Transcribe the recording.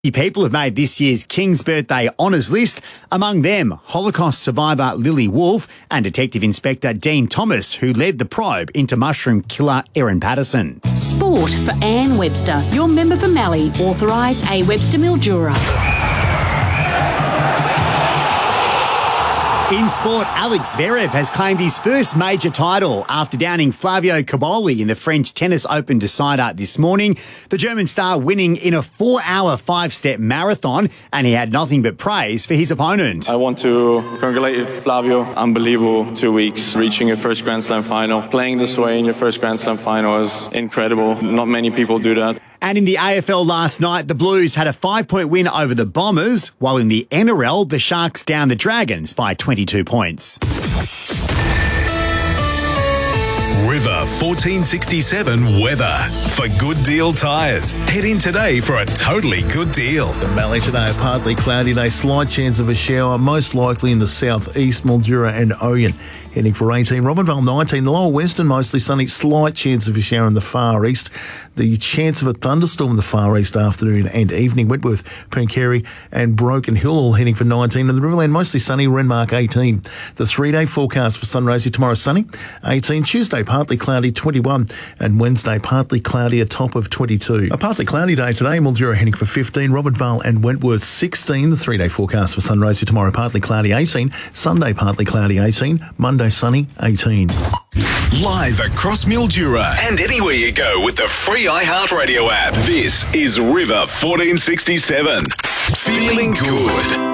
People have made this year's King's Birthday Honours list, among them Holocaust survivor Lily Wolfe and Detective Inspector Dean Thomas, who led the probe into mushroom killer Erin Patterson. Sport for Anne Webster, your member for Mallee, authorised A. Webster Mildura. In sport, Alex Zverev has claimed his first major title after downing Flavio Cobolli in the French Tennis Open decider this morning. The German star winning in a 4-hour 5-step marathon, and he had nothing but praise for his opponent. I want to congratulate Flavio. Unbelievable 2 weeks, reaching your first Grand Slam final. Playing this way in your first Grand Slam final is incredible. Not many people do that. And in the AFL last night, the Blues had a 5-point win over the Bombers, while in the NRL, the Sharks downed the Dragons by 22 points. River 1467 weather. For Good Deal Tyres, head in today for a totally good deal. The Mallee today, a partly cloudy day, slight chance of a shower, most likely in the southeast, Mildura and Oyen. Heading for 18, Robinvale 19, the lower western mostly sunny, slight chance of a shower in the far east. The chance of a thunderstorm in the far east afternoon and evening. Wentworth, Pencarry and Broken Hill all heading for 19, and the Riverland mostly sunny, Renmark 18. The 3-day forecast for Sunraysia tomorrow sunny, 18, Tuesday partly cloudy 21, and Wednesday partly cloudy, a top of 22. A partly cloudy day today, Mildura heading for 15, Robinvale and Wentworth 16. The 3-day forecast for Sunraysia tomorrow partly cloudy 18, Sunday partly cloudy 18, Monday sunny 18. Live across Mildura and anywhere you go with the free iHeartRadio app. This is River 1467. Feeling good.